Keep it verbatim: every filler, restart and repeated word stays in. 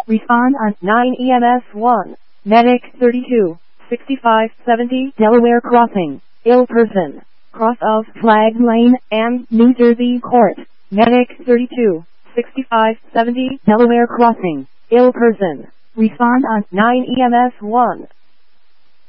Respond on nine E M S one. Medic thirty-two, sixty-five seventy Delaware Crossing. Ill person. Cross of Flag Lane and New Jersey Court. Medic thirty-two, sixty-five seventy Delaware Crossing. Ill person. Respond on nine E M S one.